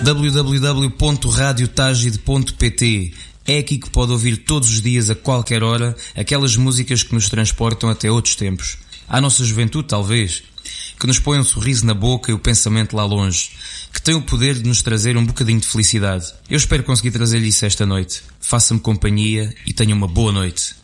www.radiotagide.pt. É aqui que pode ouvir todos os dias, a qualquer hora, aquelas músicas que nos transportam até outros tempos. À nossa juventude, talvez. Que nos põe um sorriso na boca e o pensamento lá longe. Que tem o poder de nos trazer um bocadinho de felicidade. Eu espero conseguir trazer-lhe isso esta noite. Faça-me companhia e tenha uma boa noite.